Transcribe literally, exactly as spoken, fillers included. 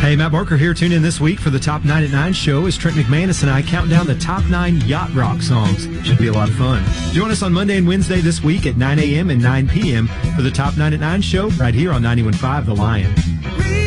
Hey, Matt Barker here. Tune in this week for the Top nine at nine show as Trent McManus and I count down the top nine yacht rock songs. Should be a lot of fun. Join us on Monday and Wednesday this week at nine a.m. and nine p.m. for the Top nine at nine show right here on ninety-one point five The Lion.